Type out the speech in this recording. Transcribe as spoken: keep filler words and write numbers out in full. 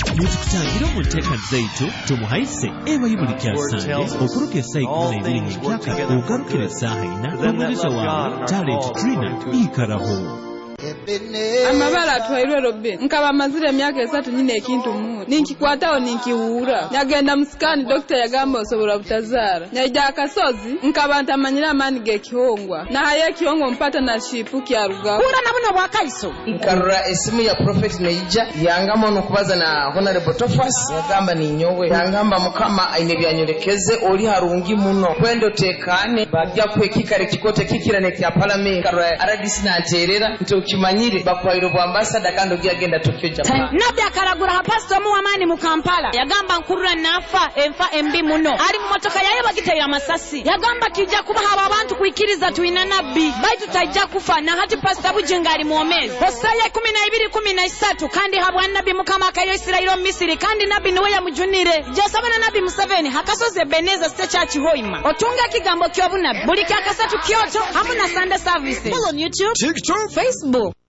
mutukutangira omuteeka zaitu tumuhaise eba yibuli kyasange okuruka essaawa ikumi n'ebiri ng'ekyaka ogarukira essaawa ina n'omulizo wawe Talent Trina ikaraho. Amabala atwairwe Robin nkaba mazire emyaka esatu nyine ekintu mu ninkikwataho ninkiwura nyagenda musikani doctor yagamba osobora butazara nyajja akasozi nkaba ntamanyira mani ge kihongwa na haye kihongo mpata na shipu kya rugaho kura na buno bwakaiso nkarura esimu ya prophet neija yangamba no kubaza na honorable Tofas yagamba ni nyowe yangamba mukama aine byanyolekeze oli harungi muno kwendo tekane bajja kwekikare kikote kikirane kya parliament nkarura R D C na terera nto kimanyire bakwairo bwa ambassador kandi ogiyagenda Tokyo Japan nabya akaragura ha pastor mu amani mu Kampala yagamba nkurura nafa enfa embi muno ali mu motoka yaye bagitera amasasi yagamba kijja kuba haba abantu kuikiriza tuina nabbi baitu tajja kufa na hati pastor bujenga ali muomezi Hosea kumi na ibiri kumi na isatu kandi habwa nabbi mukama akayo Israeli Misiri kandi nabbi niwe yamujunire jasabana nabbi Museveni hakasoze Beneza State Church Hoima otunga kigambo kyobunabbi buli kakasatu kyoto hamuna Sunday services. Follow on YouTube, TikTok, Facebook.